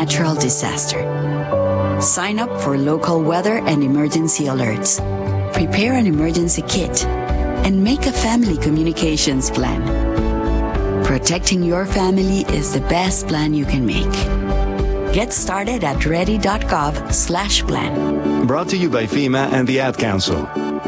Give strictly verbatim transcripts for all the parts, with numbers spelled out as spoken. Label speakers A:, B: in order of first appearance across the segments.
A: natural disaster. Sign up for local weather and emergency alerts. Prepare an emergency kit and make a family communications plan. Protecting your family is the best plan you can make. Get started at ready.gov slash plan.
B: Brought to you by FEMA and the Ad Council.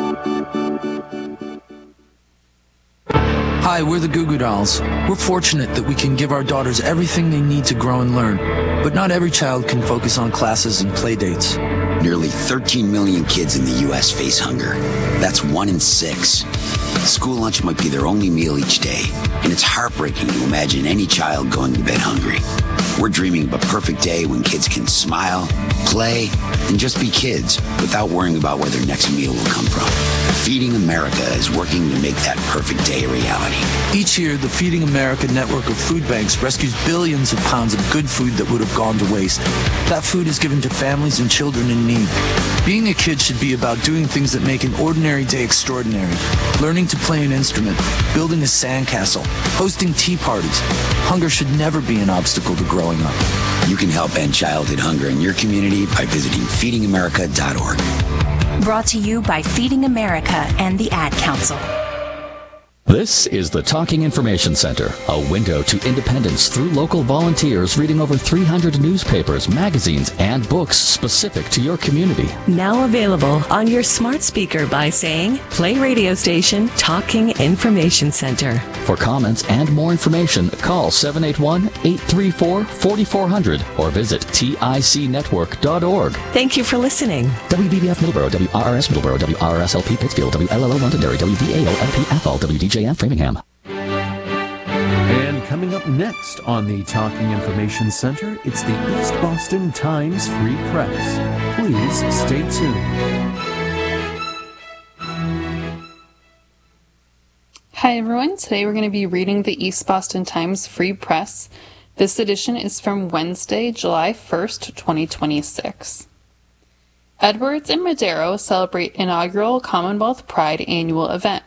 C: Hi, we're the Goo Goo Dolls. We're fortunate that we can give our daughters everything they need to grow and learn. But not every child can focus on classes and play dates.
D: Nearly thirteen million kids in the U S face hunger. That's one in six. School lunch might be their only meal each day, and it's heartbreaking to imagine any child going to bed hungry. We're dreaming of a perfect day when kids can smile, play, and just be kids without worrying about where their next meal will come from. Feeding America is working to make that perfect day a reality.
C: Each year, the Feeding America network of food banks rescues billions of pounds of good food that would have gone to waste. That food is given to families and children in need. Being a kid should be about doing things that make an ordinary day extraordinary. Learning to play an instrument, building a sandcastle, hosting tea parties. Hunger should never be an obstacle to growing up.
D: You can help end childhood hunger in your community by visiting feeding america dot org.
E: Brought to you by Feeding America and the Ad Council.
F: This is the Talking Information Center, a window to independence through local volunteers reading over three hundred newspapers, magazines, and books specific to your community.
G: Now available on your smart speaker by saying, play radio station Talking Information Center.
F: For comments and more information, call seven eight one, eight three four, four four zero zero or visit tic network dot org.
G: Thank you for listening.
F: W B B F Middleborough, W R R S Middleborough, W R R S L P Pittsfield, W L L O Londonderry, W V A O L P Athol, W D J F Framingham.
H: And coming up next on the Talking Information Center, it's the East Boston Times Free Press. Please stay tuned.
I: Hi everyone, today we're going to be reading the East Boston Times Free Press. This edition is from Wednesday, July first, twenty twenty-six. Edwards and Madero celebrate inaugural Commonwealth Pride annual event.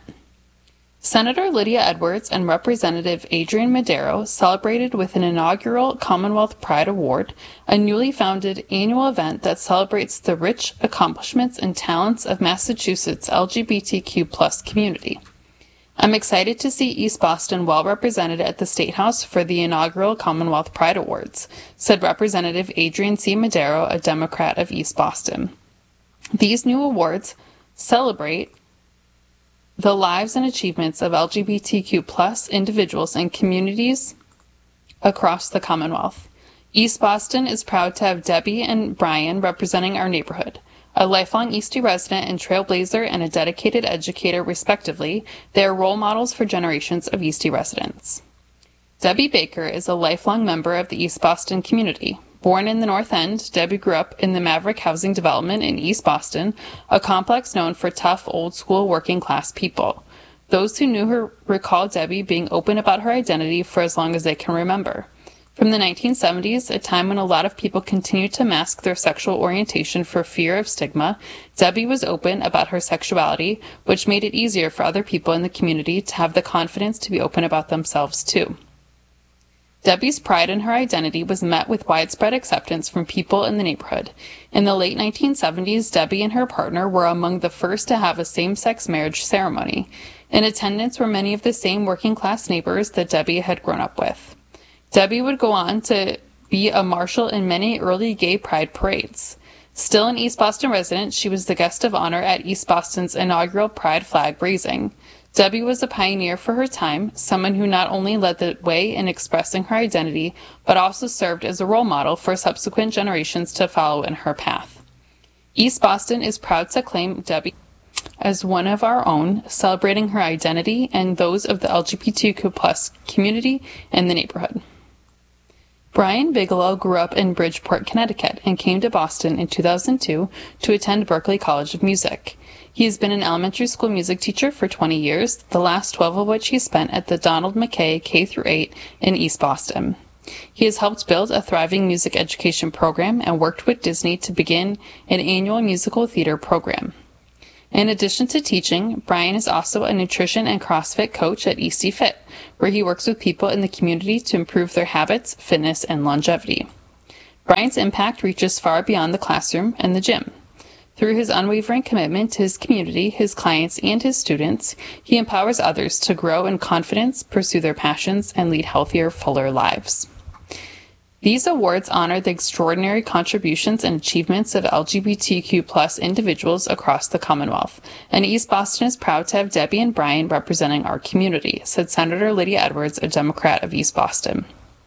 I: Senator Lydia Edwards and Representative Adrian Madero celebrated with an inaugural Commonwealth Pride Award, a newly founded annual event that celebrates the rich accomplishments and talents of Massachusetts' L G B T Q plus community. I'm excited to see East Boston well represented at the State House for the inaugural Commonwealth Pride Awards, said Representative Adrian C. Madero, a Democrat of East Boston. These new awards celebrate the lives and achievements of L G B T Q plus individuals and communities across the Commonwealth. East Boston is proud to have Debbie and Brian representing our neighborhood. A lifelong Eastie resident and trailblazer and a dedicated educator, respectively, they are role models for generations of Eastie residents. Debbie Baker is a lifelong member of the East Boston community. Born in the North End, Debbie grew up in the Maverick Housing Development in East Boston, a complex known for tough, old-school working-class people. Those who knew her recall Debbie being open about her identity for as long as they can remember. From the nineteen seventies, a time when a lot of people continued to mask their sexual orientation for fear of stigma, Debbie was open about her sexuality, which made it easier for other people in the community to have the confidence to be open about themselves too. Debbie's pride in her identity was met with widespread acceptance from people in the neighborhood. In the late nineteen seventies, Debbie and her partner were among the first to have a same-sex marriage ceremony. In attendance were many of the same working-class neighbors that Debbie had grown up with. Debbie would go on to be a marshal in many early gay pride parades. Still an East Boston resident, she was the guest of honor at East Boston's inaugural pride flag raising. Debbie was a pioneer for her time, someone who not only led the way in expressing her identity, but also served as a role model for subsequent generations to follow in her path. East Boston is proud to claim Debbie as one of our own, celebrating her identity and those of the L G B T Q plus community in the neighborhood. Brian Bigelow grew up in Bridgeport, Connecticut, and came to Boston in two thousand two to attend Berklee College of Music. He has been an elementary school music teacher for twenty years, the last twelve of which he spent at the Donald McKay K through eight in East Boston. He has helped build a thriving music education program and worked with Disney to begin an annual musical theater program. In addition to teaching, Brian is also a nutrition and CrossFit coach at Eastie Fit, where he works with people in the community to improve their habits, fitness, and longevity. Brian's impact reaches far beyond the classroom and the gym. Through his unwavering commitment to his community, his clients, and his students, he empowers others to grow in confidence, pursue their passions, and lead healthier, fuller lives. These awards honor the extraordinary contributions and achievements of L G B T Q plus individuals across the Commonwealth, and East Boston is proud to have Debbie and Brian representing our community, said Senator Lydia Edwards, a Democrat of East Boston.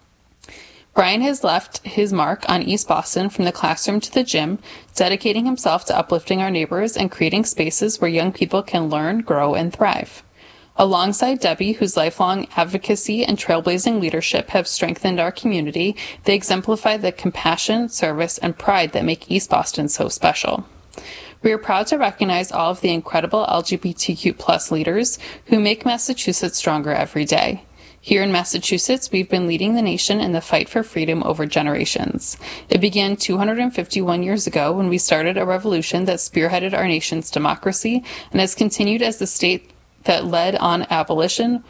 I: Brian has left his mark on East Boston from the classroom to the gym, dedicating himself to uplifting our neighbors and creating spaces where young people can learn, grow, and thrive. Alongside Debbie, whose lifelong advocacy and trailblazing leadership have strengthened our community, they exemplify the compassion, service, and pride that make East Boston so special. We are proud to recognize all of the incredible L G B T Q plus leaders who make Massachusetts stronger every day. Here in Massachusetts, we've been leading the nation in the fight for freedom over generations. It began two hundred fifty-one years ago when we started a revolution that spearheaded our nation's democracy and has continued as the state that led on abolition,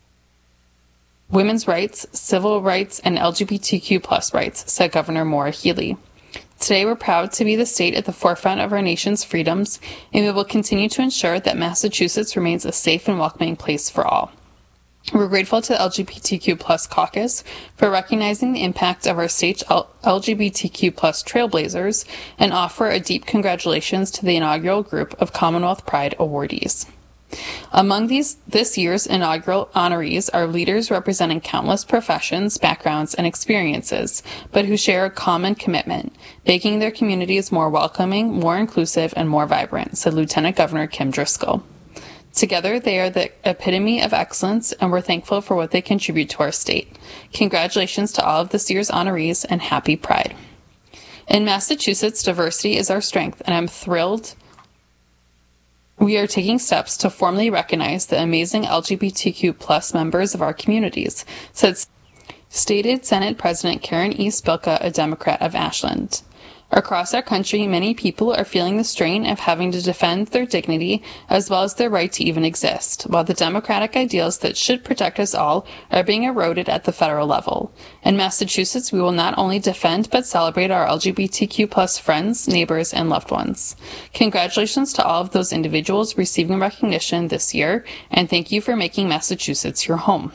I: women's rights, civil rights, and L G B T Q plus rights, said Governor Maura Healey. Today, we're proud to be the state at the forefront of our nation's freedoms, and we will continue to ensure that Massachusetts remains a safe and welcoming place for all. We're grateful to the L G B T Q plus caucus for recognizing the impact of our state's L G B T Q plus trailblazers and offer a deep congratulations to the inaugural group of Commonwealth Pride awardees. Among these this year's inaugural honorees are leaders representing countless professions, backgrounds, and experiences, but who share a common commitment, making their communities more welcoming, more inclusive, and more vibrant, said Lieutenant Governor Kim Driscoll. Together, they are the epitome of excellence, and we're thankful for what they contribute to our state. Congratulations to all of this year's honorees, and happy Pride. In Massachusetts, diversity is our strength, and I'm thrilled we are taking steps to formally recognize the amazing L G B T Q plus members of our communities, said stated Senate President Karen E. Spilka, a Democrat of Ashland. Across our country, many people are feeling the strain of having to defend their dignity as well as their right to even exist, while the democratic ideals that should protect us all are being eroded at the federal level. In Massachusetts, we will not only defend but celebrate our L G B T Q plus friends, neighbors, and loved ones. Congratulations to all of those individuals receiving recognition this year, and thank you for making Massachusetts your home.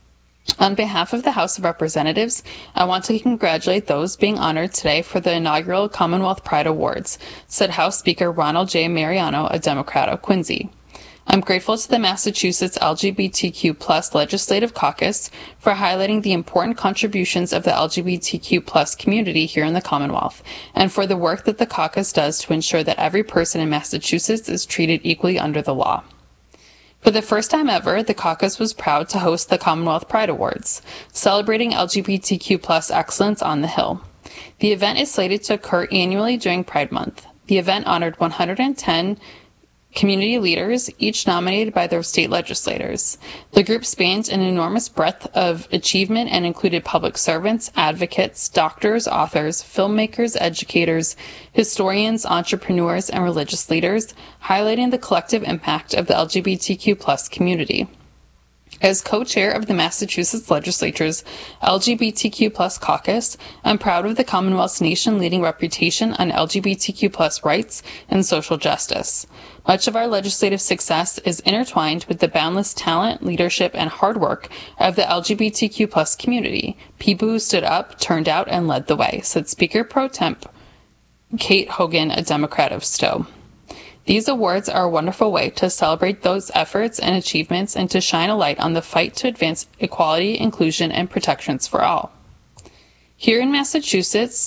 I: On behalf of the House of Representatives, I want to congratulate those being honored today for the inaugural Commonwealth Pride Awards, said House Speaker Ronald J. Mariano, a Democrat of Quincy. I'm grateful to the Massachusetts L G B T Q plus Legislative Caucus for highlighting the important contributions of the L G B T Q plus community here in the Commonwealth, and for the work that the caucus does to ensure that every person in Massachusetts is treated equally under the law. For the first time ever, the caucus was proud to host the Commonwealth Pride Awards, celebrating L G B T Q plus excellence on the Hill. The event is slated to occur annually during Pride Month. The event honored one hundred ten community leaders, each nominated by their state legislators. The group spanned an enormous breadth of achievement and included public servants, advocates, doctors, authors, filmmakers, educators, historians, entrepreneurs, and religious leaders, highlighting the collective impact of the L G B T Q plus community. As co-chair of the Massachusetts Legislature's L G B T Q plus caucus, I'm proud of the Commonwealth's nation-leading reputation on L G B T Q plus rights and social justice. Much of our legislative success is intertwined with the boundless talent, leadership, and hard work of the L G B T Q plus community, people who stood up, turned out, and led the way, said Speaker Pro Temp Kate Hogan, a Democrat of Stowe. These awards are a wonderful way to celebrate those efforts and achievements and to shine a light on the fight to advance equality, inclusion, and protections for all. Here in Massachusetts,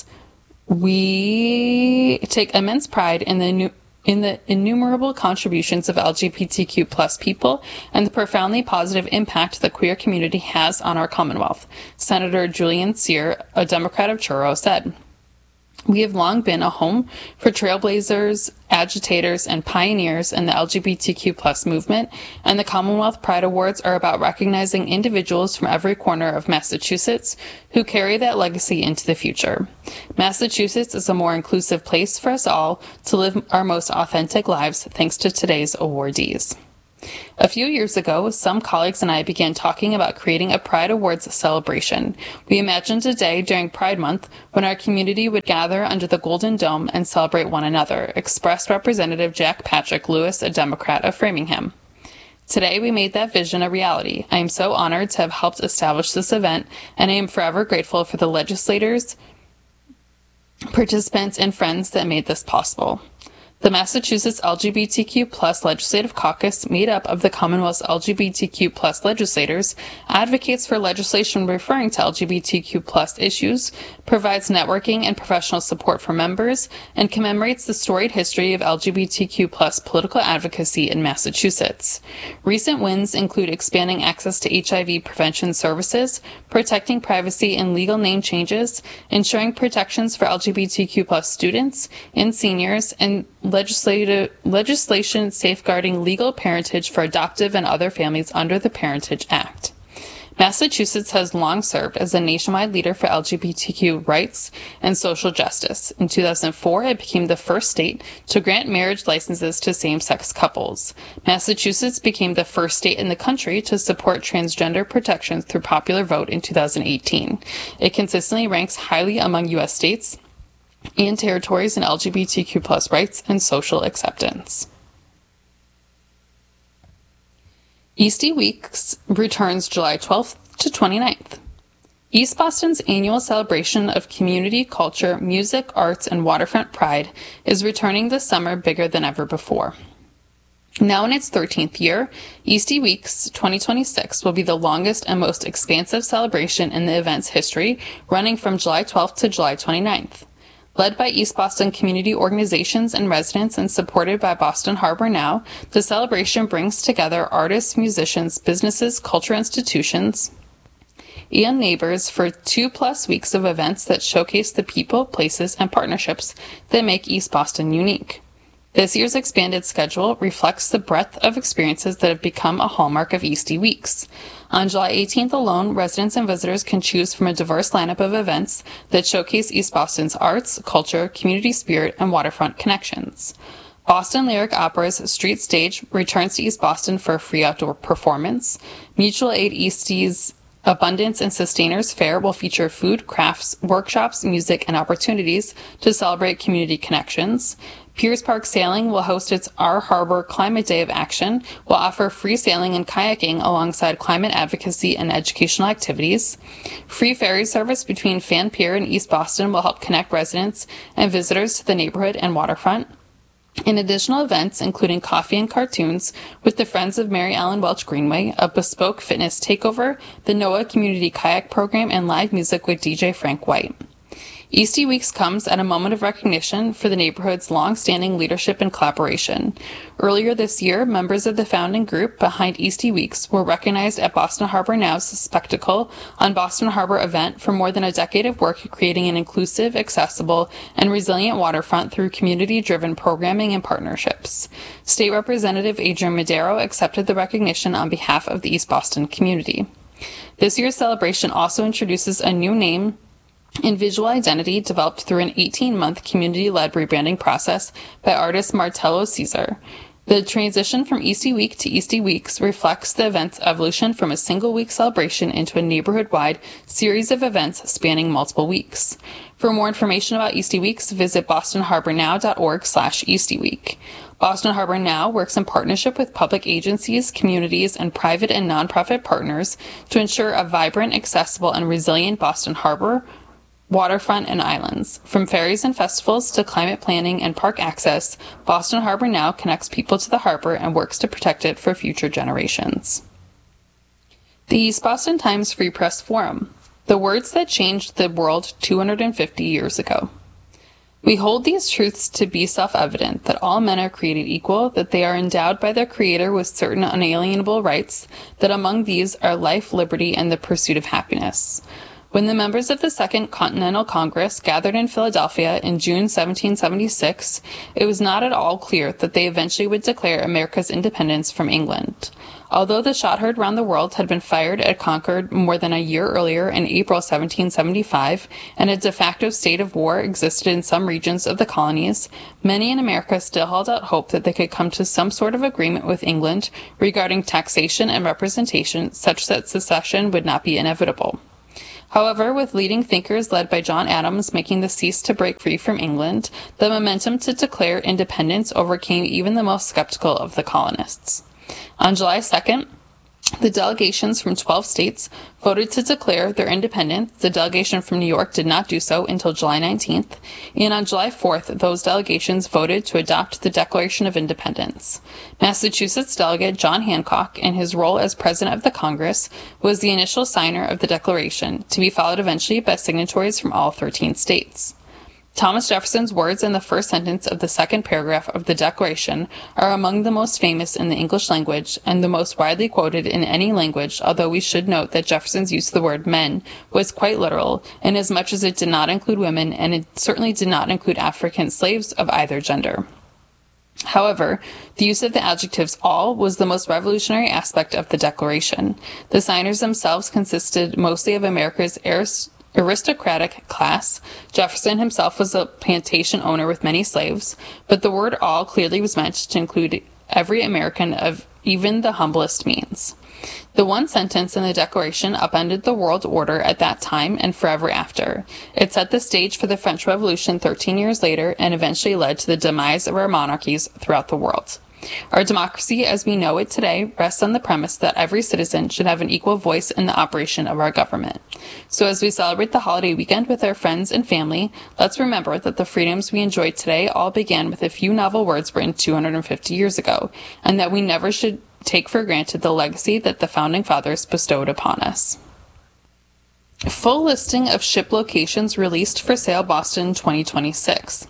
I: we take immense pride in the new in the innumerable contributions of L G B T Q plus people and the profoundly positive impact the queer community has on our Commonwealth, Senator Julian Cyr, a Democrat of Truro, said. We have long been a home for trailblazers, agitators, and pioneers in the L G B T Q plus movement, and the Commonwealth Pride Awards are about recognizing individuals from every corner of Massachusetts who carry that legacy into the future. Massachusetts is a more inclusive place for us all to live our most authentic lives thanks to today's awardees. A few years ago, some colleagues and I began talking about creating a Pride Awards celebration. We imagined a day during Pride Month when our community would gather under the Golden Dome and celebrate one another, expressed Representative Jack Patrick Lewis, a Democrat of Framingham. Today, we made that vision a reality. I am so honored to have helped establish this event, and I am forever grateful for the legislators, participants, and friends that made this possible. The Massachusetts L G B T Q plus Legislative Caucus, made up of the Commonwealth's L G B T Q plus legislators, advocates for legislation referring to L G B T Q plus issues, provides networking and professional support for members, and commemorates the storied history of L G B T Q plus political advocacy in Massachusetts. Recent wins include expanding access to H I V prevention services, protecting privacy and legal name changes, ensuring protections for L G B T Q plus students and seniors, and legislative legislation safeguarding legal parentage for adoptive and other families under the Parentage Act. Massachusetts has long served as a nationwide leader for L G B T Q rights and social justice. In two thousand four, it became the first state to grant marriage licenses to same-sex couples. Massachusetts became the first state in the country to support transgender protections through popular vote in two thousand eighteen. It consistently ranks highly among U S states and territories in L G B T Q plus rights and social acceptance. Eastie Weeks returns July twelfth to twenty-ninth. East Boston's annual celebration of community, culture, music, arts, and waterfront pride is returning this summer bigger than ever before. Now in its thirteenth year, Eastie Weeks twenty twenty-six will be the longest and most expansive celebration in the event's history, running from July twelfth to July twenty-ninth. Led by East Boston community organizations and residents and supported by Boston Harbor Now, the celebration brings together artists, musicians, businesses, cultural institutions, and neighbors for two plus weeks of events that showcase the people, places, and partnerships that make East Boston unique. This year's expanded schedule reflects the breadth of experiences that have become a hallmark of Eastie Weeks. On July eighteenth alone, residents and visitors can choose from a diverse lineup of events that showcase East Boston's arts, culture, community spirit, and waterfront connections. Boston Lyric Opera's Street Stage returns to East Boston for a free outdoor performance. Mutual Aid Eastie's Abundance and Sustainers Fair will feature food, crafts, workshops, music, and opportunities to celebrate community connections. Piers Park Sailing will host its Our Harbor Climate Day of Action, will offer free sailing and kayaking alongside climate advocacy and educational activities. Free ferry service between Fan Pier and East Boston will help connect residents and visitors to the neighborhood and waterfront. In additional events, including coffee and cartoons with the Friends of Mary Ellen Welch Greenway, a bespoke fitness takeover, the NOAA Community Kayak Program, and live music with D J Frank White. Eastie Weeks comes at a moment of recognition for the neighborhood's long-standing leadership and collaboration. Earlier this year, members of the founding group behind Eastie Weeks were recognized at Boston Harbor Now's Spectacle on Boston Harbor event for more than a decade of work creating an inclusive, accessible, and resilient waterfront through community-driven programming and partnerships. State Representative Adrian Madero accepted the recognition on behalf of the East Boston community. This year's celebration also introduces a new name and visual identity developed through an eighteen-month community-led rebranding process by artist Martello Caesar. The transition from Eastie Week to Eastie Weeks reflects the event's evolution from a single-week celebration into a neighborhood-wide series of events spanning multiple weeks. For more information about Eastie Weeks, visit boston harbor now dot org slash Eastie Week. Boston Harbor Now works in partnership with public agencies, communities, and private and nonprofit partners to ensure a vibrant, accessible, and resilient Boston Harbor, waterfront, and islands. From ferries and festivals to climate planning and park access, Boston Harbor Now connects people to the harbor and works to protect it for future generations. The East Boston Times Free Press Forum. The words that changed the world two hundred fifty years ago. We hold these truths to be self-evident, that all men are created equal, that they are endowed by their Creator with certain unalienable rights, that among these are life, liberty, and the pursuit of happiness. When the members of the Second Continental Congress gathered in Philadelphia in June seventeen seventy-six, it was not at all clear that they eventually would declare America's independence from England. Although the shot heard round the world had been fired at Concord more than a year earlier in April seventeen seventy-five, and a de facto state of war existed in some regions of the colonies, many in America still held out hope that they could come to some sort of agreement with England regarding taxation and representation such that secession would not be inevitable. However, with leading thinkers led by John Adams making the cease to break free from England, the momentum to declare independence overcame even the most skeptical of the colonists. On July second, the delegations from twelve states voted to declare their independence. The delegation from New York did not do so until July nineteenth, and on July fourth, those delegations voted to adopt the Declaration of Independence. Massachusetts delegate John Hancock, in his role as president of the Congress, was the initial signer of the Declaration, to be followed eventually by signatories from all thirteen states. Thomas Jefferson's words in the first sentence of the second paragraph of the Declaration are among the most famous in the English language and the most widely quoted in any language, although we should note that Jefferson's use of the word men was quite literal, inasmuch as it did not include women, and it certainly did not include African slaves of either gender. However, the use of the adjectives all was the most revolutionary aspect of the Declaration. The signers themselves consisted mostly of America's aristocrats, aristocratic class. Jefferson himself was a plantation owner with many slaves, but the word all clearly was meant to include every American of even the humblest means. The one sentence in the Declaration upended the world order at that time and forever after. It set the stage for the French Revolution thirteen years later and eventually led to the demise of our monarchies throughout the world. Our democracy, as we know it today, rests on the premise that every citizen should have an equal voice in the operation of our government. So as we celebrate the holiday weekend with our friends and family, let's remember that the freedoms we enjoy today all began with a few novel words written two hundred fifty years ago, and that we never should take for granted the legacy that the Founding Fathers bestowed upon us. Full listing of ship locations released for Sail Boston twenty twenty-six.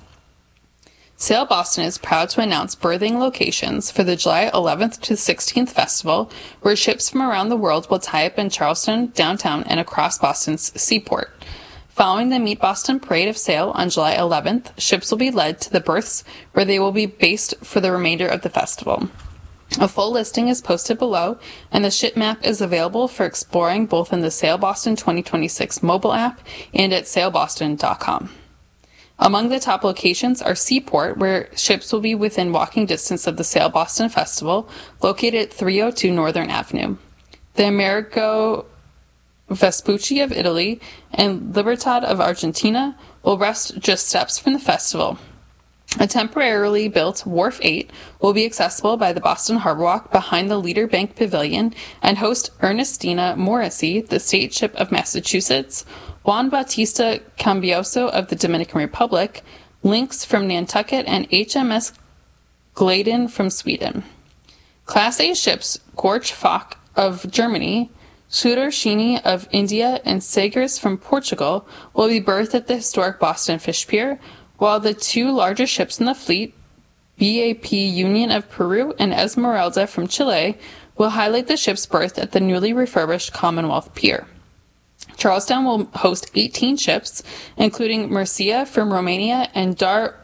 I: Sail Boston is proud to announce berthing locations for the July eleventh to sixteenth festival, where ships from around the world will tie up in Charleston, downtown, and across Boston's seaport. Following the Meet Boston Parade of Sail on July eleventh, ships will be led to the berths where they will be based for the remainder of the festival. A full listing is posted below, and the ship map is available for exploring both in the Sail Boston twenty twenty-six mobile app and at sail boston dot com. Among the top locations are Seaport, where ships will be within walking distance of the Sail Boston Festival, located at three oh two Northern Avenue. The Amerigo Vespucci of Italy and Libertad of Argentina will rest just steps from the festival. A temporarily built Wharf eight will be accessible by the Boston Harbor Walk behind the Leader Bank Pavilion and host Ernestina Morrissey, the state ship of Massachusetts, Juan Bautista Cambioso of the Dominican Republic, Lynx from Nantucket, and H M S Gladen from Sweden. Class A ships Gorch Fock of Germany, Sudarshini of India, and Sagres from Portugal will be berthed at the historic Boston Fish Pier, while the two largest ships in the fleet, B A P Union of Peru and Esmeralda from Chile, will highlight the ships berthed at the newly refurbished Commonwealth Pier. Charlestown will host eighteen ships, including Murcia from Romania and Dar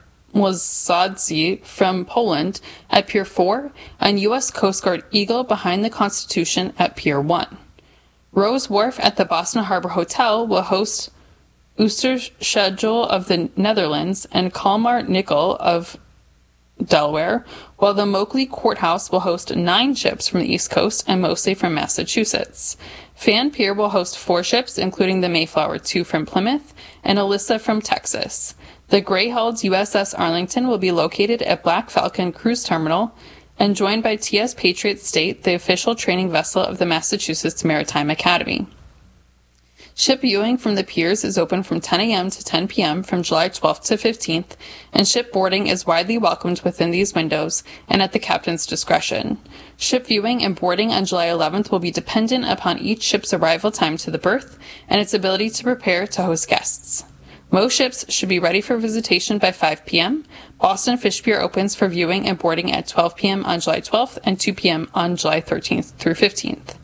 I: Mozadzi from Poland at Pier four, and U S Coast Guard Eagle behind the Constitution at Pier one. Rose Wharf at the Boston Harbor Hotel will host Oosterschedel of the Netherlands and Kalmar Nickel of Delaware, while the Moakley Courthouse will host nine ships from the East Coast and mostly from Massachusetts. Fan Pier will host four ships, including the Mayflower two from Plymouth and Alyssa from Texas. The gray-hulled U S S Arlington will be located at Black Falcon Cruise Terminal and joined by T S Patriot State, the official training vessel of the Massachusetts Maritime Academy. Ship viewing from the piers is open from ten a.m. to ten p.m. from July twelfth to fifteenth, and ship boarding is widely welcomed within these windows and at the captain's discretion. Ship viewing and boarding on July eleventh will be dependent upon each ship's arrival time to the berth and its ability to prepare to host guests. Most ships should be ready for visitation by five p.m. Boston Fish Pier opens for viewing and boarding at twelve p.m. on July twelfth and two p.m. on July thirteenth through fifteenth.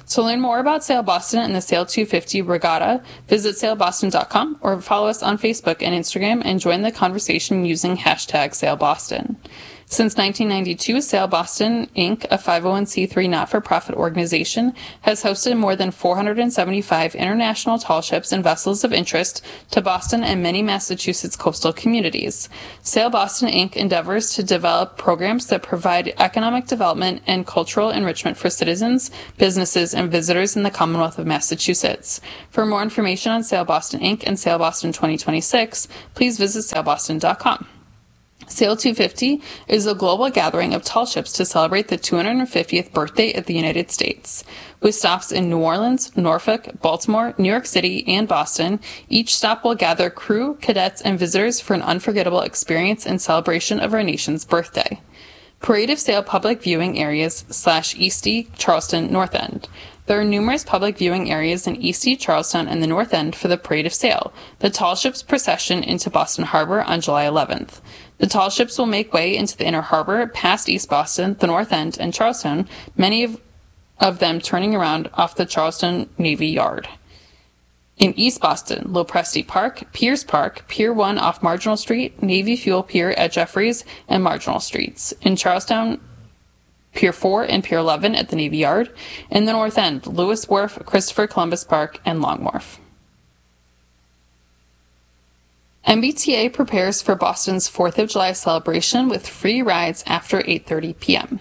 I: To learn more about Sail Boston and the Sail two fifty Regatta, visit sail boston dot com or follow us on Facebook and Instagram and join the conversation using hashtag SailBoston. Since nineteen ninety-two, Sail Boston, Incorporated, a five oh one c three not-for-profit organization, has hosted more than four hundred seventy-five international tall ships and vessels of interest to Boston and many Massachusetts coastal communities. Sail Boston, Incorporated endeavors to develop programs that provide economic development and cultural enrichment for citizens, businesses, and visitors in the Commonwealth of Massachusetts. For more information on Sail Boston, Incorporated and Sail Boston twenty twenty-six, please visit sail boston dot com. Sail two fifty is a global gathering of tall ships to celebrate the two hundred fiftieth birthday of the United States. With stops in New Orleans, Norfolk, Baltimore, New York City, and Boston, each stop will gather crew, cadets, and visitors for an unforgettable experience in celebration of our nation's birthday. Parade of Sail public viewing areas slash Eastie, Charleston, North End. There are numerous public viewing areas in Eastie, Charlestown, and the North End for the Parade of Sail, the tall ships procession into Boston Harbor on July eleventh. The tall ships will make way into the Inner Harbor, past East Boston, the North End, and Charlestown, many of, of them turning around off the Charleston Navy Yard. In East Boston, Lopresti Park, Pierce Park, Pier one off Marginal Street, Navy Fuel Pier at Jeffries, and Marginal Streets. In Charlestown, Pier four and Pier eleven at the Navy Yard. In the North End, Lewis Wharf, Christopher Columbus Park, and Long Wharf. M B T A prepares for Boston's fourth of July celebration with free rides after eight thirty p.m.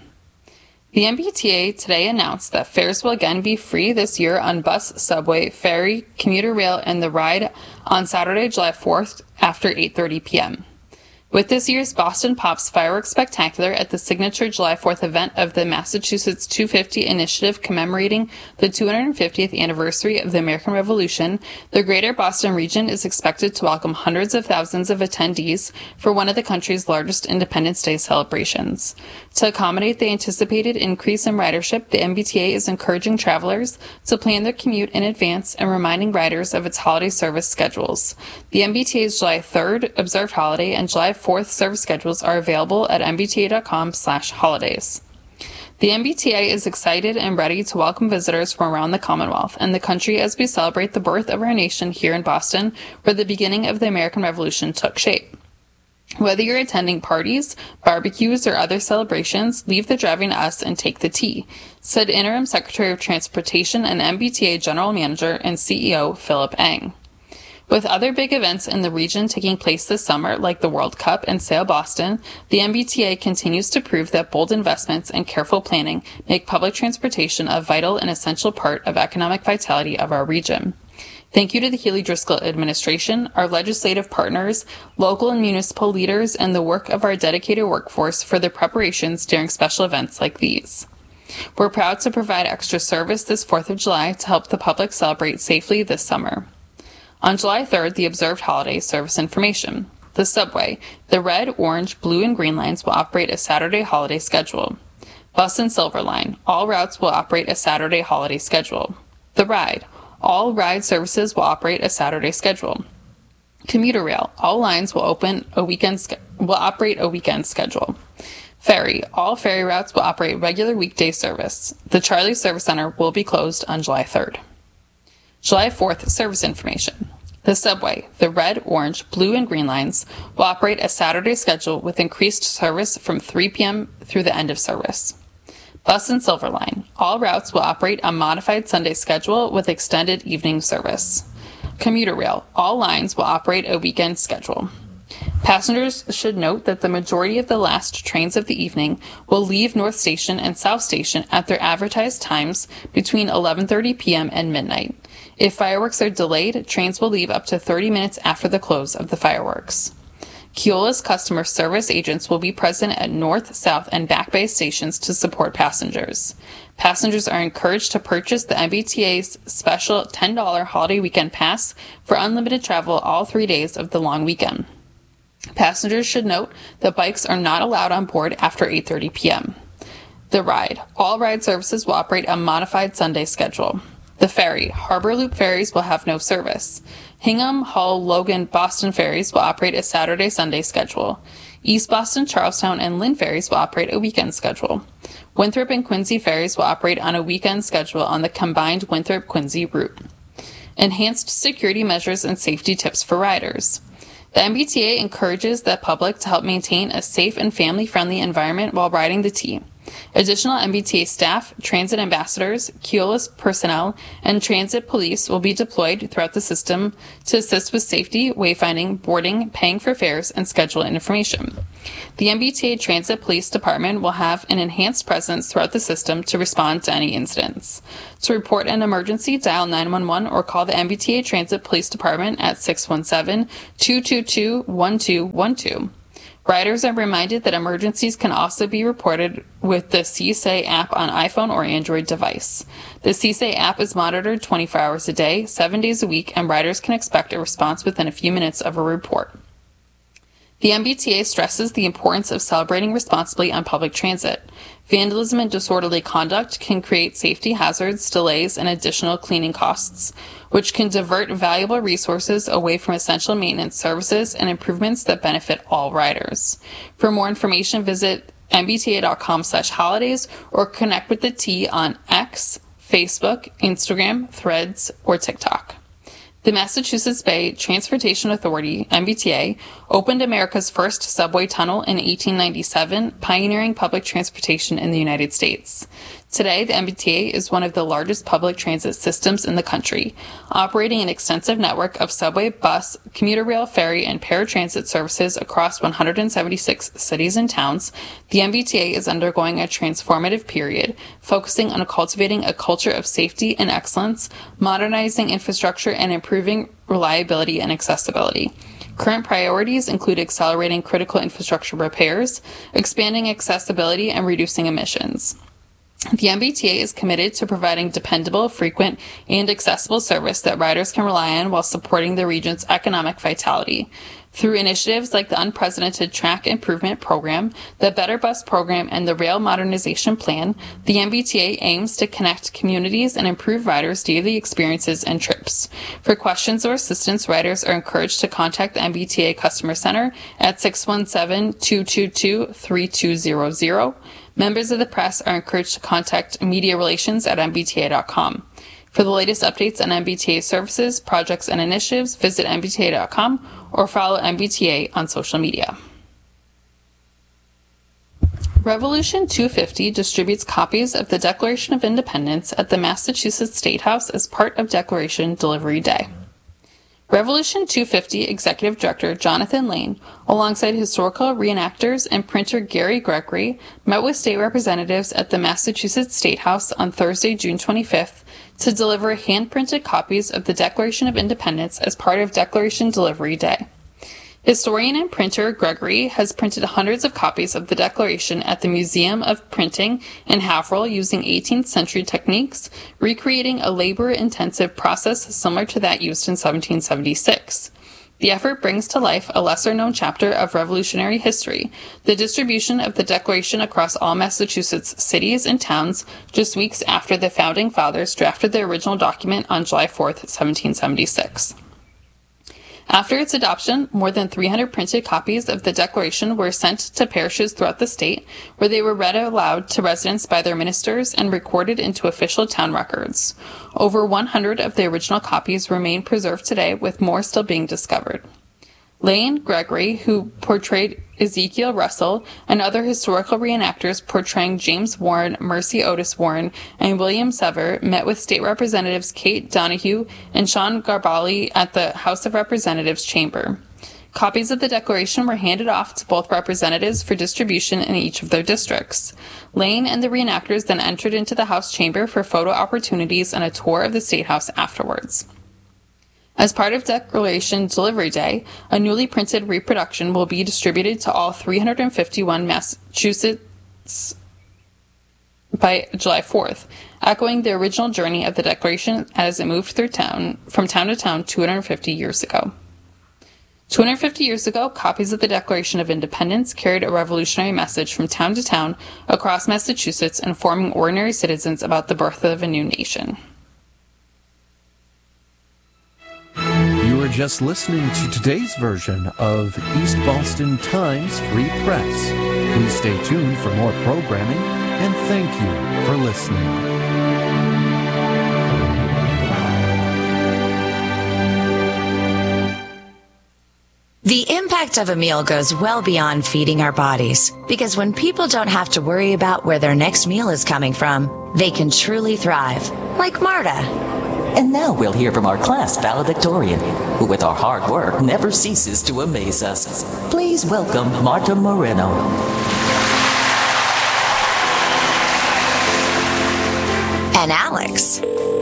I: The M B T A today announced that fares will again be free this year on bus, subway, ferry, commuter rail, and the ride on Saturday, July fourth after eight thirty p.m. With this year's Boston Pops Fireworks Spectacular at the signature July fourth event of the Massachusetts two fifty Initiative commemorating the two hundred fiftieth anniversary of the American Revolution, the greater Boston region is expected to welcome hundreds of thousands of attendees for one of the country's largest Independence Day celebrations. To accommodate the anticipated increase in ridership, the M B T A is encouraging travelers to plan their commute in advance and reminding riders of its holiday service schedules. The M B T A's July third observed holiday and July fourth service schedules are available at m b t a dot com slash holidays. The M B T A is excited and ready to welcome visitors from around the Commonwealth and the country as we celebrate the birth of our nation here in Boston, where the beginning of the American Revolution took shape. Whether you're attending parties, barbecues, or other celebrations, leave the driving to us and take the T, said Interim Secretary of Transportation and M B T A General Manager and C E O Philip Eng. With other big events in the region taking place this summer, like the World Cup and Sail Boston, the M B T A continues to prove that bold investments and careful planning make public transportation a vital and essential part of economic vitality of our region. Thank you to the Healy Driscoll administration, our legislative partners, local and municipal leaders, and the work of our dedicated workforce for their preparations during special events like these. We're proud to provide extra service this fourth of July to help the public celebrate safely this summer. On July third, the observed holiday service information. The subway, the red, orange, blue, and green lines will operate a Saturday holiday schedule. Bus and Silver Line, all routes will operate a Saturday holiday schedule. The ride, all ride services will operate a Saturday schedule. Commuter rail, all lines will open a weekend ske- will operate a weekend schedule. Ferry, all ferry routes will operate regular weekday service. The Charlie Service Center will be closed on July third. July fourth service information. The subway, the red, orange, blue, and green lines will operate a Saturday schedule with increased service from three p.m. through the end of service. Bus and Silver Line, all routes will operate a modified Sunday schedule with extended evening service. Commuter rail, all lines will operate a weekend schedule. Passengers should note that the majority of the last trains of the evening will leave North Station and South Station at their advertised times between eleven thirty p.m. and midnight. If fireworks are delayed, trains will leave up to thirty minutes after the close of the fireworks. Keola's customer service agents will be present at North, South, and Back Bay stations to support passengers. Passengers are encouraged to purchase the M B T A's special ten dollars holiday weekend pass for unlimited travel all three days of the long weekend. Passengers should note that bikes are not allowed on board after eight thirty p.m. The ride. All ride services will operate a modified Sunday schedule. The ferry. Harbor Loop ferries will have no service. Hingham, Hull, Logan, Boston ferries will operate a Saturday-Sunday schedule. East Boston, Charlestown, and Lynn ferries will operate a weekend schedule. Winthrop and Quincy ferries will operate on a weekend schedule on the combined Winthrop-Quincy route. Enhanced security measures and safety tips for riders. The M B T A encourages the public to help maintain a safe and family-friendly environment while riding the T. Additional M B T A staff, transit ambassadors, Keolis personnel, and transit police will be deployed throughout the system to assist with safety, wayfinding, boarding, paying for fares, and schedule information. The M B T A Transit Police Department will have an enhanced presence throughout the system to respond to any incidents. To report an emergency, dial nine one one or call the M B T A Transit Police Department at six one seven, two two two, one two one two. Riders are reminded that emergencies can also be reported with the C S A app on iPhone or Android device. The C S A app is monitored twenty-four hours a day, seven days a week, and riders can expect a response within a few minutes of a report. The M B T A stresses the importance of celebrating responsibly on public transit. Vandalism and disorderly conduct can create safety hazards, delays, and additional cleaning costs, which can divert valuable resources away from essential maintenance services and improvements that benefit all riders. For more information, visit M B T A dot com slash holidays or connect with the T on X, Facebook, Instagram, Threads, or TikTok. The Massachusetts Bay Transportation Authority, M B T A, opened America's first subway tunnel in eighteen ninety-seven, pioneering public transportation in the United States. Today, the M B T A is one of the largest public transit systems in the country, operating an extensive network of subway, bus, commuter rail, ferry, and paratransit services across one hundred seventy-six cities and towns. The M B T A is undergoing a transformative period, focusing on cultivating a culture of safety and excellence, modernizing infrastructure, and improving reliability and accessibility. Current priorities include accelerating critical infrastructure repairs, expanding accessibility, and reducing emissions. The M B T A is committed to providing dependable, frequent, and accessible service that riders can rely on while supporting the region's economic vitality. Through initiatives like the Unprecedented Track Improvement Program, the Better Bus Program, and the Rail Modernization Plan, the M B T A aims to connect communities and improve riders' daily experiences and trips. For questions or assistance, riders are encouraged to contact the M B T A Customer Center at six one seven, two two two, three two zero zero. Members of the press are encouraged to contact media relations at M B T A dot com. For the latest updates on M B T A services, projects, and initiatives, visit M B T A dot com or follow M B T A on social media. Revolution two fifty distributes copies of the Declaration of Independence at the Massachusetts State House as part of Declaration Delivery Day. Revolution two fifty Executive Director Jonathan Lane, alongside historical reenactors and printer Gary Gregory, met with state representatives at the Massachusetts State House on Thursday, June twenty-fifth, to deliver hand-printed copies of the Declaration of Independence as part of Declaration Delivery Day. Historian and printer Gregory has printed hundreds of copies of the Declaration at the Museum of Printing in Haverhill using eighteenth century techniques, recreating a labor-intensive process similar to that used in seventeen seventy-six. The effort brings to life a lesser-known chapter of Revolutionary history, the distribution of the Declaration across all Massachusetts cities and towns just weeks after the Founding Fathers drafted the original document on July fourth, seventeen seventy-six. After its adoption, more than three hundred printed copies of the Declaration were sent to parishes throughout the state, where they were read aloud to residents by their ministers and recorded into official town records. Over one hundred of the original copies remain preserved today, with more still being discovered. Lane Gregory, who portrayed Ezekiel Russell, and other historical reenactors portraying James Warren, Mercy Otis Warren, and William Sever, met with State Representatives Kate Donahue and Sean Garbali at the House of Representatives chamber. Copies of the Declaration were handed off to both representatives for distribution in each of their districts. Lane and the reenactors then entered into the House chamber for photo opportunities and a tour of the State House afterwards. As part of Declaration Delivery Day, a newly printed reproduction will be distributed to all three hundred fifty-one Massachusetts by July fourth, echoing the original journey of the Declaration as it moved through town, from town to town two hundred fifty years ago. two hundred fifty years ago, copies of the Declaration of Independence carried a revolutionary message from town to town across Massachusetts, informing ordinary citizens about the birth of a new nation.
H: You are just listening to today's version of East Boston Times Free Press. Please stay tuned for more programming and thank you for listening.
J: The impact of a meal goes well beyond feeding our bodies, because when people don't have to worry about where their next meal is coming from, they can truly thrive, like Marta.
K: And now we'll hear from our class valedictorian, who with our hard work never ceases to amaze us. Please welcome Marta Moreno.
J: And Alex.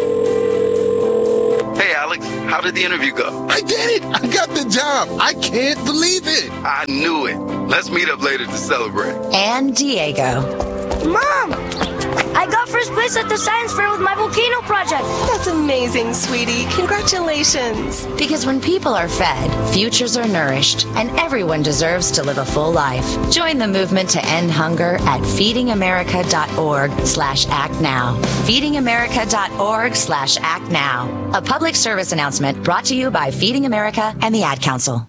L: Hey, Alex, how did the interview go?
M: I did it! I got the job! I can't believe it!
L: I knew it. Let's meet up later to celebrate.
J: And Diego.
N: Mom! I got first place at the science fair with my volcano project.
G: That's amazing, sweetie. Congratulations.
J: Because when people are fed, futures are nourished, and everyone deserves to live a full life. Join the movement to end hunger at feedingamerica.org slash act now. feedingamerica.org slash act now. A public service announcement brought to you by Feeding America and the Ad Council.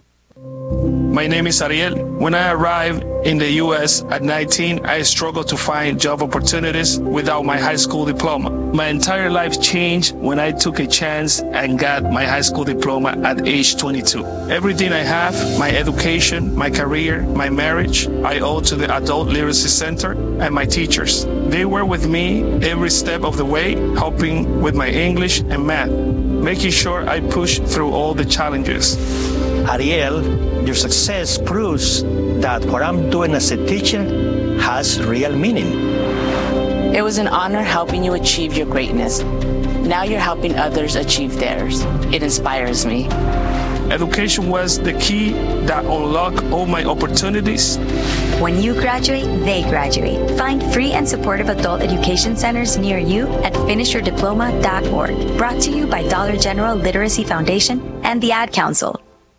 O: My name is Ariel. When I arrived in the U S at nineteen, I struggled to find job opportunities without my high school diploma. My entire life changed when I took a chance and got my high school diploma at age twenty-two. Everything I have, my education, my career, my marriage, I owe to the Adult Literacy Center and my teachers. They were with me every step of the way, helping with my English and math, making sure I push through all the challenges.
P: Ariel, your success proves that what I'm doing as a teacher has real meaning.
Q: It was an honor helping you achieve your greatness. Now you're helping others achieve theirs. It inspires me.
O: Education was the key that unlocked all my opportunities.
R: When you graduate, they graduate. Find free and supportive adult education centers near you at finish your diploma dot org. Brought to you by Dollar General Literacy Foundation and the Ad Council.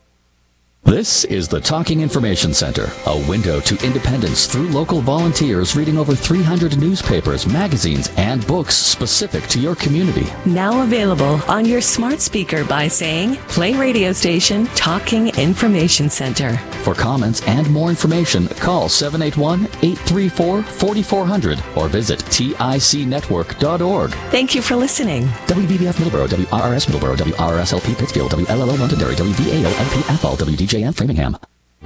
F: This is the Talking Information Center, a window to independence through local volunteers reading over three hundred newspapers, magazines, and books specific to your community.
G: Now available on your smart speaker by saying, play radio station Talking Information Center.
F: For comments and more information, call seven eight one, eight three four, four four zero zero or visit tic network dot org.
G: Thank you for listening.
F: W B B F Middleborough, W R R S Middleborough, W R R S L P Pittsfield, W L L O Londonderry, W V A O L P Athol, W D J and Framingham.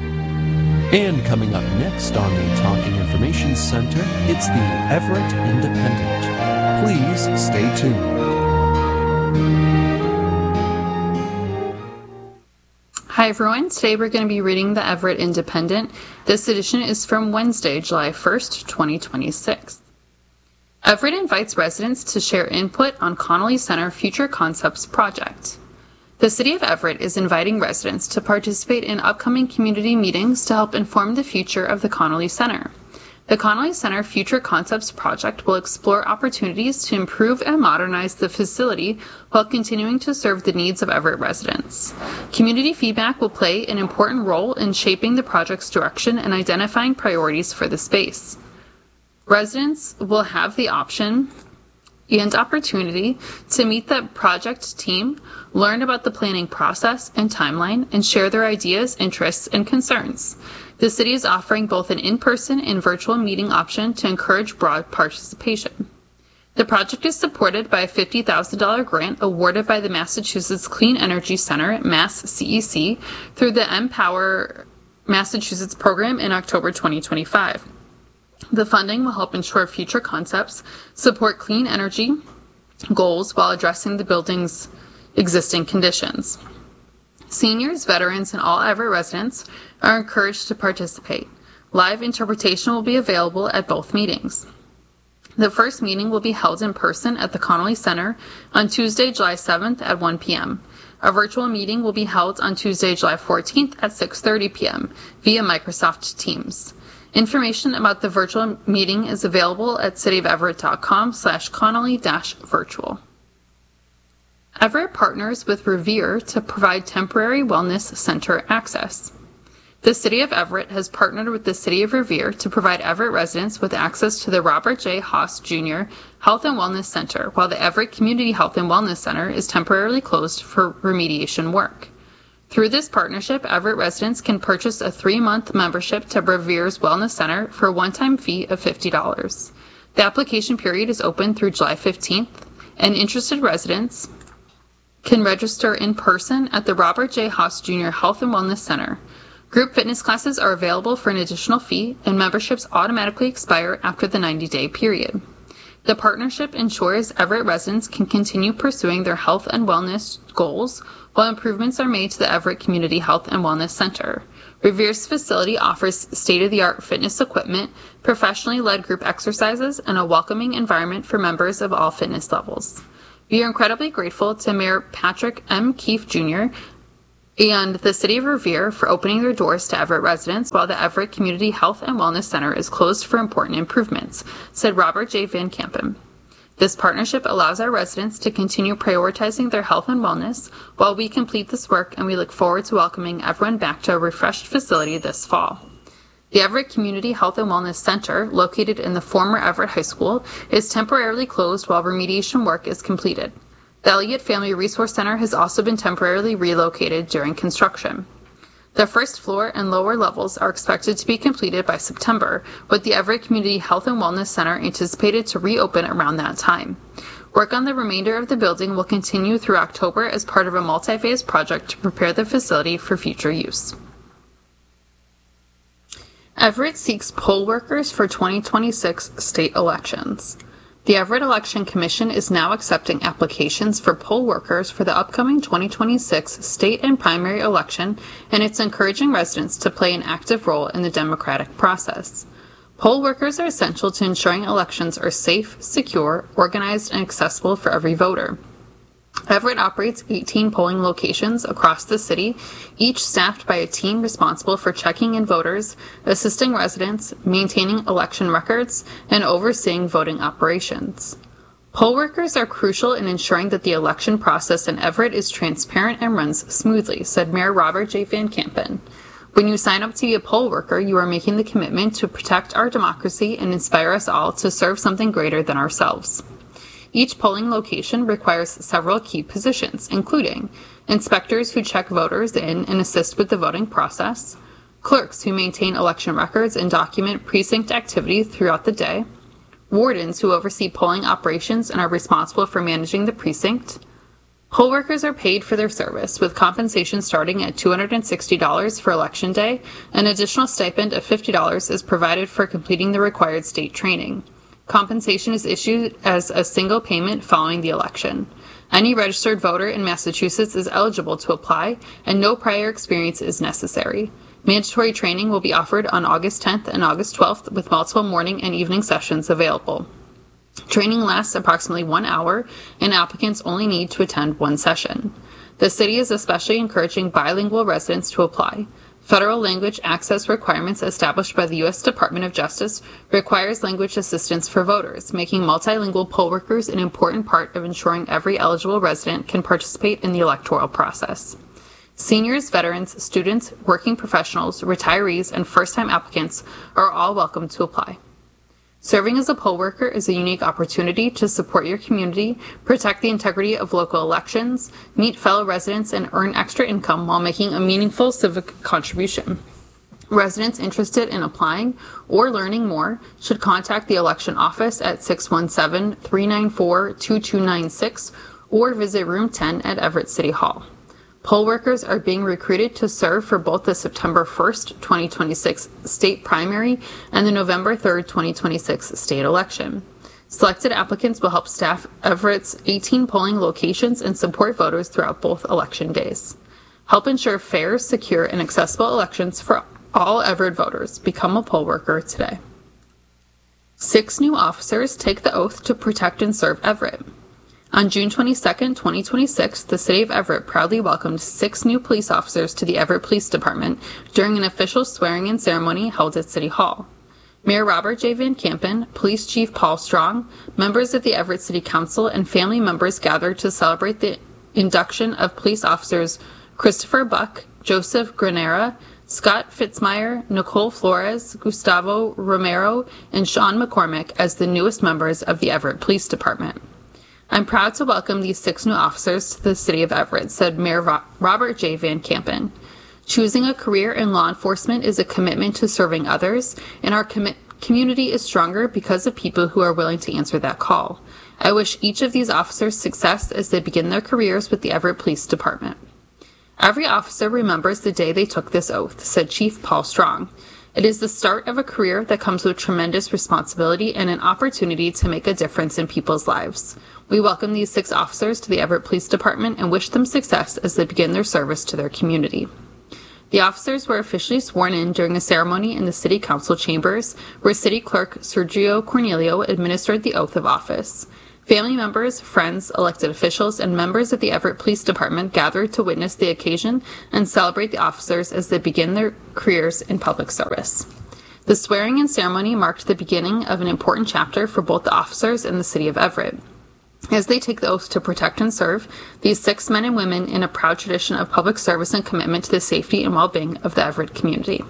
H: And coming up next on the Talking Information Center, it's the Everett Independent. Please stay tuned.
I: Hi everyone, today we're going to be reading the Everett Independent. This edition is from Wednesday, July first, twenty twenty-six. Everett invites residents to share input on Connolly Center Future Concepts project. The City of Everett is inviting residents to participate in upcoming community meetings to help inform the future of the Connolly Center. The Connolly Center Future Concepts project will explore opportunities to improve and modernize the facility while continuing to serve the needs of Everett residents. Community feedback will play an important role in shaping the project's direction and identifying priorities for the space. Residents will have the option and opportunity to meet the project team, learn about the planning process and timeline, and share their ideas, interests, and concerns. The city is offering both an in-person and virtual meeting option to encourage broad participation. The project is supported by a fifty thousand dollars grant awarded by the Massachusetts Clean Energy Center, Mass C E C, through the Empower Massachusetts program in October twenty twenty-five. The funding will help ensure future concepts support clean energy goals while addressing the building's existing conditions. Seniors, veterans, and all Everett residents are encouraged to participate. Live interpretation will be available at both meetings. The first meeting will be held in person at the Connolly Center on Tuesday, July seventh at one p.m. A virtual meeting will be held on Tuesday, July fourteenth at six thirty p.m. via Microsoft Teams. Information about the virtual meeting is available at cityoferett.com slash Connolly dash virtual. Everett partners with Revere to provide temporary wellness center access. The City of Everett has partnered with the City of Revere to provide Everett residents with access to the Robert J. Haas Junior Health and Wellness Center, while the Everett Community Health and Wellness Center is temporarily closed for remediation work. Through this partnership, Everett residents can purchase a three-month membership to Revere's Wellness Center for a one-time fee of fifty dollars. The application period is open through July fifteenth, and interested residents can register in person at the Robert J. Haas Junior Health and Wellness Center. Group fitness classes are available for an additional fee, and memberships automatically expire after the ninety-day period. The partnership ensures Everett residents can continue pursuing their health and wellness goals while improvements are made to the Everett Community Health and Wellness Center. Revere's facility offers state-of-the-art fitness equipment, professionally led group exercises, and a welcoming environment for members of all fitness levels. We are incredibly grateful to Mayor Patrick M. Keefe Junior and the City of Revere for opening their doors to Everett residents while the Everett Community Health and Wellness Center is closed for important improvements, said Robert J. Van Kampen. This partnership allows our residents to continue prioritizing their health and wellness while we complete this work, and we look forward to welcoming everyone back to a refreshed facility this fall. The Everett Community Health and Wellness Center, located in the former Everett High School, is temporarily closed while remediation work is completed. The Elliott Family Resource Center has also been temporarily relocated during construction. The first floor and lower levels are expected to be completed by September, with the Everett Community Health and Wellness Center anticipated to reopen around that time. Work on the remainder of the building will continue through October as part of a multi-phase project to prepare the facility for future use. Everett seeks poll workers for twenty twenty-six state elections. The Everett Election Commission is now accepting applications for poll workers for the upcoming twenty twenty-six state and primary election, and it's encouraging residents to play an active role in the democratic process. Poll workers are essential to ensuring elections are safe, secure, organized, and accessible for every voter. Everett operates eighteen polling locations across the city, each staffed by a team responsible for checking in voters, assisting residents, maintaining election records, and overseeing voting operations. Poll workers are crucial in ensuring that the election process in Everett is transparent and runs smoothly, said Mayor Robert J. Van Kampen. When you sign up to be a poll worker, you are making the commitment to protect our democracy and inspire us all to serve something greater than ourselves. Each polling location requires several key positions, including inspectors who check voters in and assist with the voting process, clerks who maintain election records and document precinct activity throughout the day, wardens who oversee polling operations and are responsible for managing the precinct. Poll workers are paid for their service, with compensation starting at two hundred sixty dollars for Election Day. An additional stipend of fifty dollars is provided for completing the required state training. Compensation is issued as a single payment following the election. Any registered voter in Massachusetts is eligible to apply, and no prior experience is necessary. Mandatory training will be offered on August tenth and August twelfth, with multiple morning and evening sessions available. Training lasts approximately one hour, and applicants only need to attend one session. The city is especially encouraging bilingual residents to apply. Federal language access requirements established by the U S Department of Justice requires language assistance for voters, making multilingual poll workers an important part of ensuring every eligible resident can participate in the electoral process. Seniors, veterans, students, working professionals, retirees, and first-time applicants are all welcome to apply. Serving as a poll worker is a unique opportunity to support your community, protect the integrity of local elections, meet fellow residents, and earn extra income while making a meaningful civic contribution. Residents interested in applying or learning more should contact the election office at six one seven, three nine four, two two nine six or visit room ten at Everett City Hall. Poll workers are being recruited to serve for both the September first, twenty twenty-six state primary and the November third, twenty twenty-six state election. Selected applicants will help staff Everett's eighteen polling locations and support voters throughout both election days. Help ensure fair, secure, and accessible elections for all Everett voters. Become a poll worker today. Six new officers take the oath to protect and serve Everett. On June twenty-second, twenty twenty-six, the City of Everett proudly welcomed six new police officers to the Everett Police Department during an official swearing-in ceremony held at City Hall. Mayor Robert J. Van Kampen, Police Chief Paul Strong, members of the Everett City Council, and family members gathered to celebrate the induction of police officers Christopher Buck, Joseph Granera, Scott Fitzmyer, Nicole Flores, Gustavo Romero, and Sean McCormick as the newest members of the Everett Police Department. I'm proud to welcome these six new officers to the City of Everett, said Mayor Ro- Robert J. Van Kampen. Choosing a career in law enforcement is a commitment to serving others, and our commi- community is stronger because of people who are willing to answer that call. I wish each of these officers success as they begin their careers with the Everett Police Department. Every officer remembers the day they took this oath, said Chief Paul Strong. It is the start of a career that comes with tremendous responsibility and an opportunity to make a difference in people's lives. We welcome these six officers to the Everett Police Department and wish them success as they begin their service to their community. The officers were officially sworn in during a ceremony in the City Council chambers, where City Clerk Sergio Cornelio administered the oath of office. Family members, friends, elected officials, and members of the Everett Police Department gathered to witness the occasion and celebrate the officers as they begin their careers in public service. The swearing-in ceremony marked the beginning of an important chapter for both the officers and the City of Everett. As they take the oath to protect and serve, these six men and women in a proud tradition of public service and commitment to the safety and well-being of the Everett community.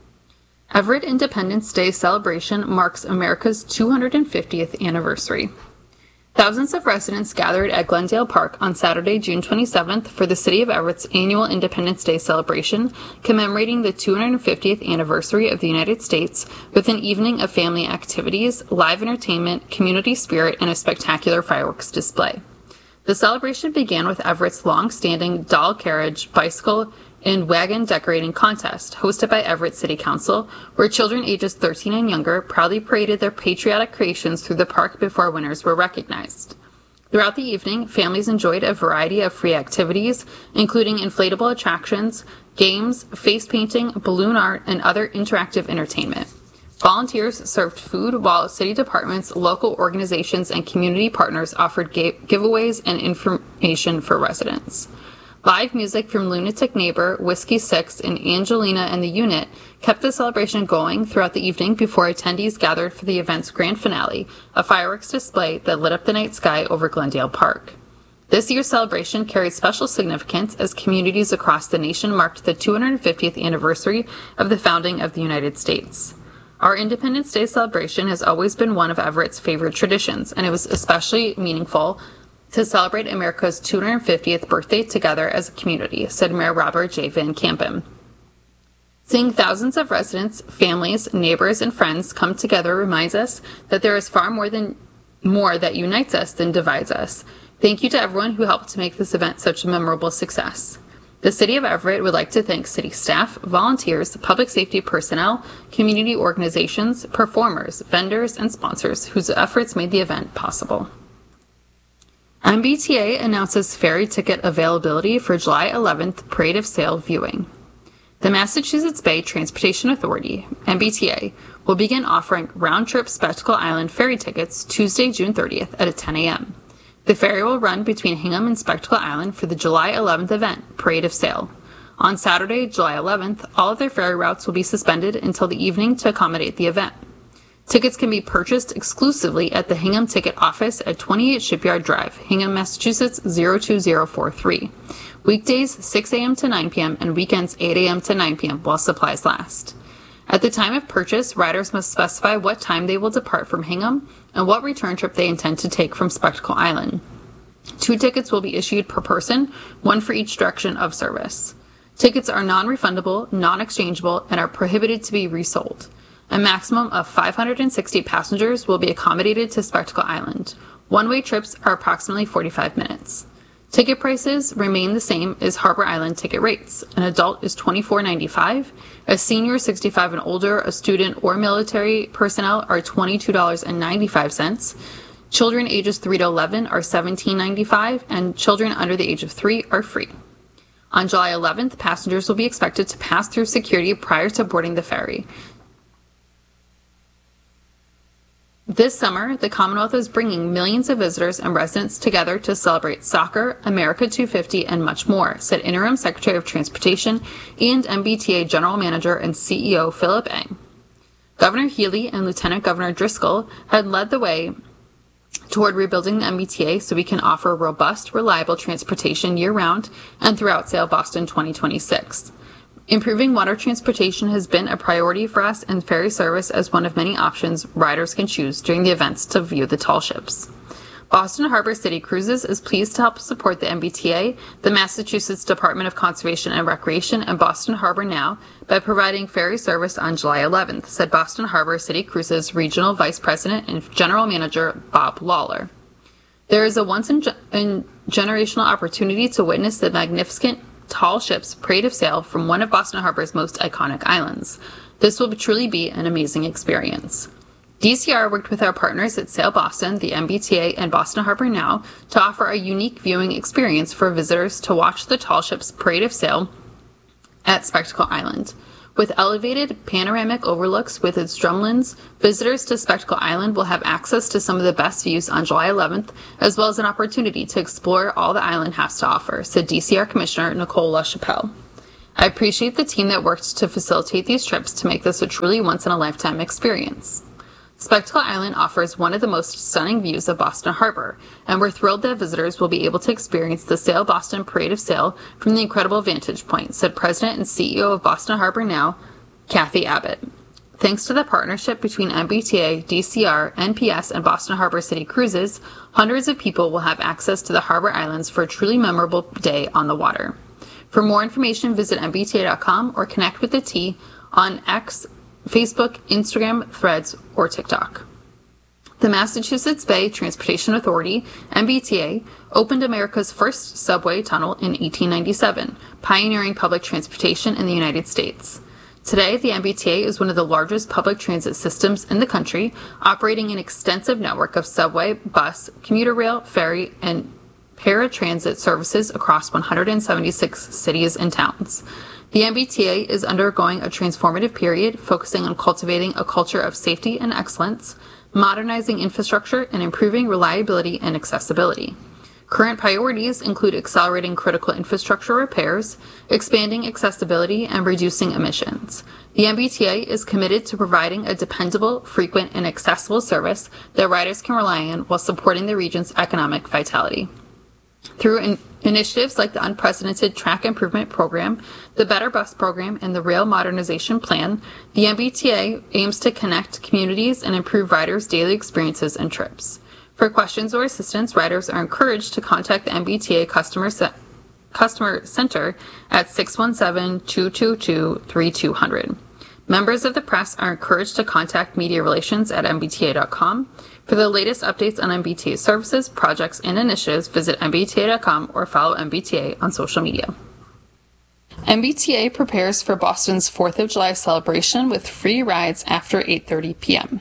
I: Everett Independence Day celebration marks America's two hundred fiftieth anniversary. Thousands of residents gathered at Glendale Park on Saturday, June twenty-seventh for the City of Everett's annual Independence Day celebration, commemorating the two hundred fiftieth anniversary of the United States with an evening of family activities, live entertainment, community spirit, and a spectacular fireworks display. The celebration began with Everett's long-standing doll carriage, bicycle, and wagon decorating contest, hosted by Everett City Council, where children ages thirteen and younger proudly paraded their patriotic creations through the park before winners were recognized. Throughout the evening, families enjoyed a variety of free activities, including inflatable attractions, games, face painting, balloon art, and other interactive entertainment. Volunteers served food, while city departments, local organizations, and community partners offered ga- giveaways and information for residents. Live music from Lunatic Neighbor, Whiskey Six, and Angelina and the Unit kept the celebration going throughout the evening before attendees gathered for the event's grand finale, a fireworks display that lit up the night sky over Glendale Park. This year's celebration carried special significance as communities across the nation marked the two hundred fiftieth anniversary of the founding of the United States. Our Independence Day celebration has always been one of Everett's favorite traditions, and it was especially meaningful to celebrate America's two hundred fiftieth birthday together as a community, said Mayor Robert J. Van Kampen. Seeing thousands of residents, families, neighbors, and friends come together reminds us that there is far more than more that unites us than divides us. Thank you to everyone who helped to make this event such a memorable success. The City of Everett would like to thank city staff, volunteers, public safety personnel, community organizations, performers, vendors, and sponsors whose efforts made the event possible. M B T A announces ferry ticket availability for July eleventh Parade of Sail viewing. The Massachusetts Bay Transportation Authority, M B T A, will begin offering round-trip Spectacle Island ferry tickets Tuesday, June thirtieth at ten a.m. The ferry will run between Hingham and Spectacle Island for the July eleventh event, Parade of Sail. On Saturday, July eleventh, all of their ferry routes will be suspended until the evening to accommodate the event. Tickets can be purchased exclusively at the Hingham Ticket Office at twenty-eight Shipyard Drive, Hingham, Massachusetts zero two zero four three. Weekdays six a.m. to nine p.m. and weekends eight a.m. to nine p.m. while supplies last. At the time of purchase, riders must specify what time they will depart from Hingham and what return trip they intend to take from Spectacle Island. Two tickets will be issued per person, one for each direction of service. Tickets are non-refundable, non-exchangeable, and are prohibited to be resold. A maximum of five hundred sixty passengers will be accommodated to Spectacle Island. One-way trips are approximately forty-five minutes. Ticket prices remain the same as Harbor Island ticket rates. An adult is twenty-four dollars and ninety-five cents, a senior sixty-five and older, a student, or military personnel are twenty-two dollars and ninety-five cents. Children ages three to eleven are seventeen dollars and ninety-five cents, and children under the age of three are free. On July eleventh, passengers will be expected to pass through security prior to boarding the ferry. This summer, the Commonwealth is bringing millions of visitors and residents together to celebrate soccer, America two fifty, and much more, said Interim Secretary of Transportation and M B T A General Manager and C E O Philip Eng. Governor Healy and Lieutenant Governor Driscoll had led the way toward rebuilding the M B T A so we can offer robust, reliable transportation year-round and throughout Sail Boston twenty twenty-six. Improving water transportation has been a priority for us, and ferry service as one of many options riders can choose during the events to view the tall ships. Boston Harbor City Cruises is pleased to help support the M B T A, the Massachusetts Department of Conservation and Recreation, and Boston Harbor Now by providing ferry service on July eleventh, said Boston Harbor City Cruises Regional Vice President and General Manager Bob Lawler. There is a once-in-generational opportunity to witness the magnificent tall ships parade of sail from one of Boston Harbor's most iconic islands. This will truly be an amazing experience. D C R worked with our partners at Sail Boston, the M B T A, and Boston Harbor Now to offer a unique viewing experience for visitors to watch the tall ships parade of sail at Spectacle Island. With elevated panoramic overlooks with its drumlins, visitors to Spectacle Island will have access to some of the best views on July eleventh, as well as an opportunity to explore all the island has to offer, said D C R Commissioner Nicole LaChapelle. I appreciate the team that worked to facilitate these trips to make this a truly once-in-a-lifetime experience. Spectacle Island offers one of the most stunning views of Boston Harbor, and we're thrilled that visitors will be able to experience the Sail Boston Parade of Sail from the incredible vantage point, said President and C E O of Boston Harbor Now, Kathy Abbott. Thanks to the partnership between M B T A, D C R, N P S, and Boston Harbor City Cruises, hundreds of people will have access to the Harbor Islands for a truly memorable day on the water. For more information, visit M B T A dot com or connect with the T on X, Facebook, Instagram, Threads, or TikTok. The Massachusetts Bay Transportation Authority, M B T A, opened America's first subway tunnel in eighteen ninety-seven, pioneering public transportation in the United States. Today, the M B T A is one of the largest public transit systems in the country, operating an extensive network of subway, bus, commuter rail, ferry, and paratransit services across one hundred seventy-six cities and towns. The M B T A is undergoing a transformative period focusing on cultivating a culture of safety and excellence, modernizing infrastructure, and improving reliability and accessibility. Current priorities include accelerating critical infrastructure repairs, expanding accessibility, and reducing emissions. The M B T A is committed to providing a dependable, frequent, and accessible service that riders can rely on while supporting the region's economic vitality. Through in- initiatives like the Unprecedented Track Improvement Program, the Better Bus Program, and the Rail Modernization Plan, the M B T A aims to connect communities and improve riders' daily experiences and trips. For questions or assistance, riders are encouraged to contact the M B T A Customer, Ce- Customer Center at six one seven, two two two, three two zero zero. Members of the press are encouraged to contact media relations at M B T A dot com. For the latest updates on M B T A services, projects, and initiatives, visit M B T A dot com or follow M B T A on social media. M B T A prepares for Boston's fourth of July celebration with free rides after eight thirty p.m.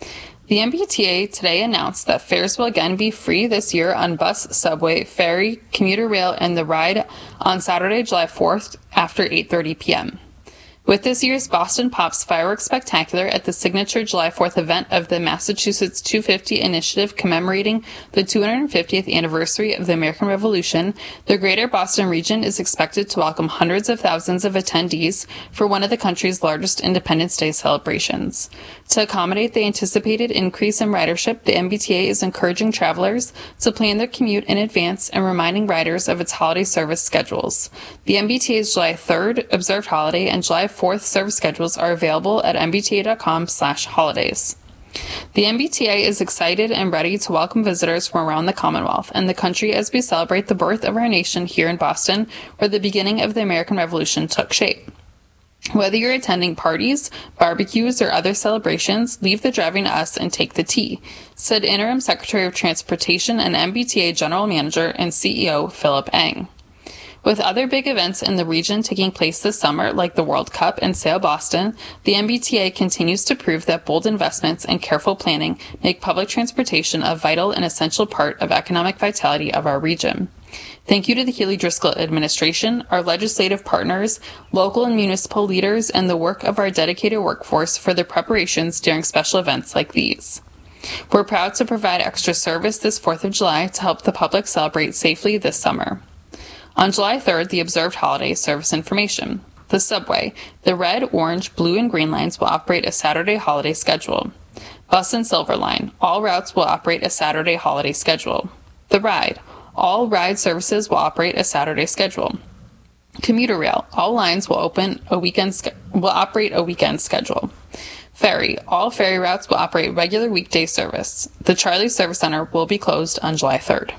I: The M B T A today announced that fares will again be free this year on bus, subway, ferry, commuter rail, and the ride on Saturday, July fourth after eight thirty p.m. With this year's Boston Pops Fireworks Spectacular at the signature July fourth event of the Massachusetts two fifty Initiative commemorating the two hundred fiftieth anniversary of the American Revolution, the Greater Boston region is expected to welcome hundreds of thousands of attendees for one of the country's largest Independence Day celebrations. To accommodate the anticipated increase in ridership, the M B T A is encouraging travelers to plan their commute in advance and reminding riders of its holiday service schedules. The M B T A's July third observed holiday and July fourth service schedules are available at M B T A dot com slash holidays. The M B T A is excited and ready to welcome visitors from around the Commonwealth and the country as we celebrate the birth of our nation here in Boston, where the beginning of the American Revolution took shape. Whether you're attending parties, barbecues, or other celebrations, leave the driving to us and take the T, said Interim Secretary of Transportation and M B T A General Manager and C E O Philip Eng. With other big events in the region taking place this summer, like the World Cup and Sail Boston, the M B T A continues to prove that bold investments and careful planning make public transportation a vital and essential part of economic vitality of our region. Thank you to the Healy Driscoll administration, our legislative partners, local and municipal leaders, and the work of our dedicated workforce for their preparations during special events like these. We're proud to provide extra service this fourth of July to help the public celebrate safely this summer. On July third, the observed holiday service information. The subway, the red, orange, blue, and green lines will operate a Saturday holiday schedule. Bus and Silver Line, all routes will operate a Saturday holiday schedule. The ride, all ride services will operate a Saturday schedule. Commuter rail, all lines will open a weekend will operate a weekend schedule. ferry. All ferry routes will operate regular weekday service. The Charlie Service Center will be closed on July third.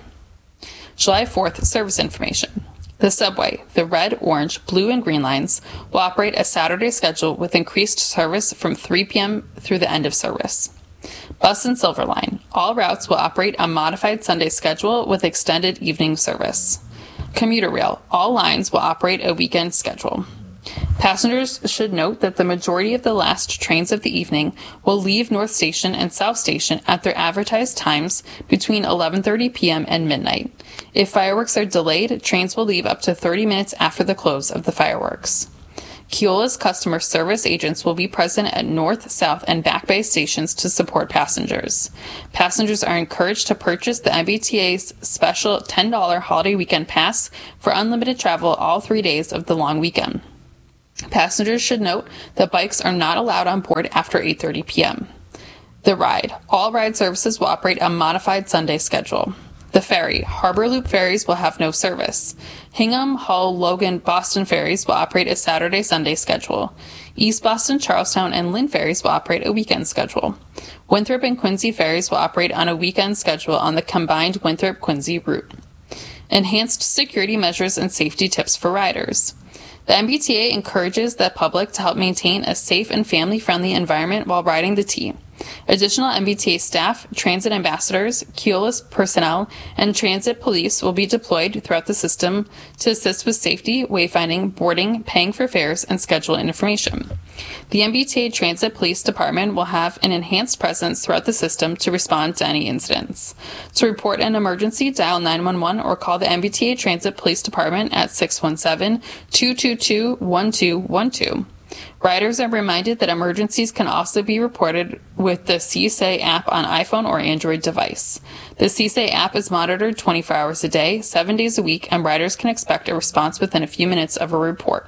I: July fourth, service information. The subway, the red, orange, blue, and green lines, will operate a Saturday schedule with increased service from three p.m. through the end of service. Bus and Silver Line. All routes will operate a modified Sunday schedule with extended evening service. Commuter Rail. All lines will operate a weekend schedule. Passengers should note that the majority of the last trains of the evening will leave North Station and South Station at their advertised times between eleven thirty p.m. and midnight. If fireworks are delayed, trains will leave up to thirty minutes after the close of the fireworks. Keola's customer service agents will be present at North, South, and Back Bay stations to support passengers. Passengers are encouraged to purchase the M B T A's special ten dollars holiday weekend pass for unlimited travel all three days of the long weekend. Passengers should note that bikes are not allowed on board after eight thirty p.m. The Ride. All ride services will operate a modified Sunday schedule. The Ferry. Harbor Loop ferries will have no service. Hingham, Hull, Logan, Boston ferries will operate a Saturday-Sunday schedule. East Boston, Charlestown, and Lynn ferries will operate a weekend schedule. Winthrop and Quincy ferries will operate on a weekend schedule on the combined Winthrop-Quincy route. Enhanced security measures and safety tips for riders. The M B T A encourages the public to help maintain a safe and family-friendly environment while riding the T. Additional M B T A staff, transit ambassadors, Keola's personnel, and transit police will be deployed throughout the system to assist with safety, wayfinding, boarding, paying for fares, and schedule information. The M B T A Transit Police Department will have an enhanced presence throughout the system to respond to any incidents. To report an emergency, dial nine one one or call the M B T A Transit Police Department at six one seven, two two two, one two one two. Riders are reminded that emergencies can also be reported with the C S A app on iPhone or Android device. The C S A app is monitored twenty-four hours a day, seven days a week, and riders can expect a response within a few minutes of a report.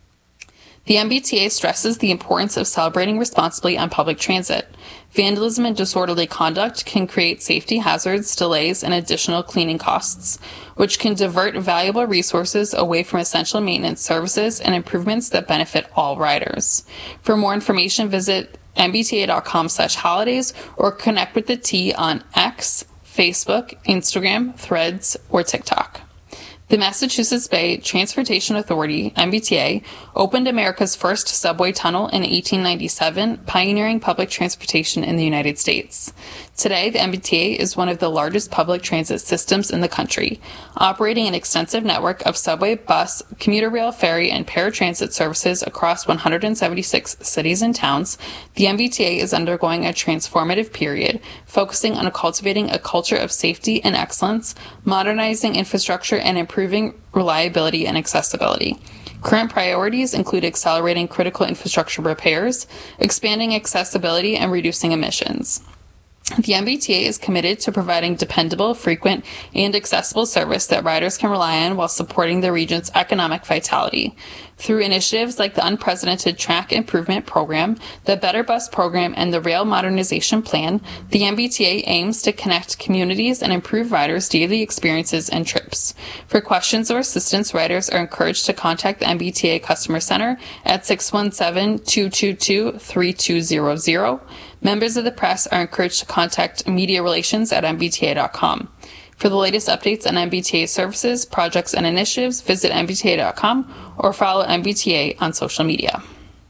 I: The M B T A stresses the importance of celebrating responsibly on public transit. Vandalism and disorderly conduct can create safety hazards, delays, and additional cleaning costs, which can divert valuable resources away from essential maintenance services and improvements that benefit all riders. For more information, visit M B T A dot com slash holidays or connect with the T on X, Facebook, Instagram, Threads, or TikTok. The Massachusetts Bay Transportation Authority, M B T A, opened America's first subway tunnel in eighteen ninety-seven, pioneering public transportation in the United States. Today, the M B T A is one of the largest public transit systems in the country, operating an extensive network of subway, bus, commuter rail, ferry, and paratransit services across one hundred seventy-six cities and towns. The M B T A is undergoing a transformative period, focusing on cultivating a culture of safety and excellence, modernizing infrastructure, and improving reliability and accessibility. Current priorities include accelerating critical infrastructure repairs, expanding accessibility, and reducing emissions. The M B T A is committed to providing dependable, frequent, and accessible service that riders can rely on while supporting the region's economic vitality. Through initiatives like the Unprecedented Track Improvement Program, the Better Bus Program, and the Rail Modernization Plan, the M B T A aims to connect communities and improve riders' daily experiences and trips. For questions or assistance, riders are encouraged to contact the M B T A Customer Center at six one seven, two two two, three two zero zero. Members of the press are encouraged to contact media relations at M B T A dot com. For the latest updates on M B T A services, projects, and initiatives, visit M B T A dot com or follow M B T A on social media.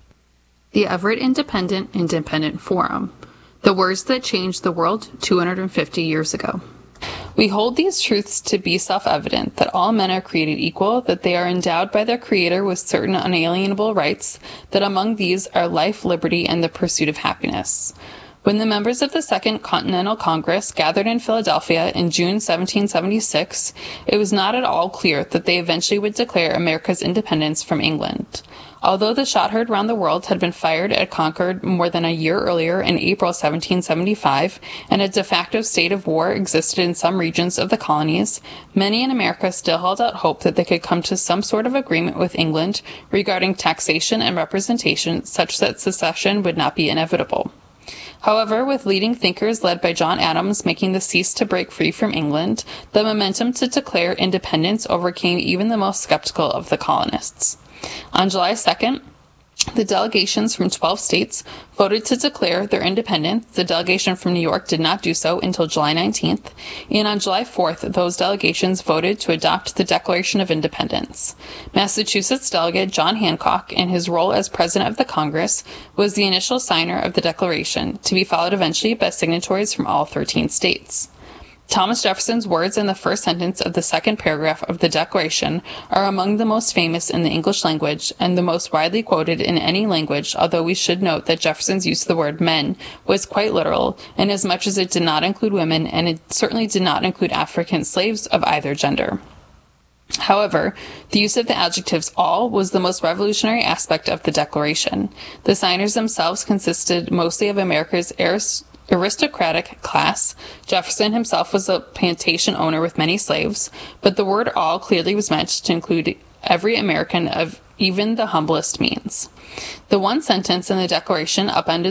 I: The Everett Independent Independent Forum. The words that changed the world two hundred fifty years ago. We hold these truths to be self-evident, that all men are created equal, that they are endowed by their Creator with certain unalienable rights, that among these are life, liberty, and the pursuit of happiness. When the members of the Second Continental Congress gathered in Philadelphia in June seventeen seventy-six, it was not at all clear that they eventually would declare America's independence from England. Although the shot heard around the world had been fired at Concord more than a year earlier in April seventeen seventy-five, and a de facto state of war existed in some regions of the colonies, many in America still held out hope that they could come to some sort of agreement with England regarding taxation and representation such that secession would not be inevitable. However, with leading thinkers led by John Adams making the cease to break free from England, the momentum to declare independence overcame even the most skeptical of the colonists. On July second, The delegations from twelve states voted to declare their independence. The delegation from New York did not do so until July nineteenth, and on July fourth, those delegations voted to adopt the Declaration of Independence. Massachusetts delegate John Hancock, in his role as President of the Congress, was the initial signer of the Declaration, to be followed eventually by signatories from all thirteen states. Thomas Jefferson's words in the first sentence of the second paragraph of the Declaration are among the most famous in the English language and the most widely quoted in any language, although we should note that Jefferson's use of the word men was quite literal, inasmuch as it did not include women, and it certainly did not include African slaves of either gender. However, the use of the adjectives all was the most revolutionary aspect of the Declaration. The signers themselves consisted mostly of America's aristocracy, aristocratic class. Jefferson himself was a plantation owner with many slaves, but the word all clearly was meant to include every American of even the humblest means. The one sentence in the Declaration upended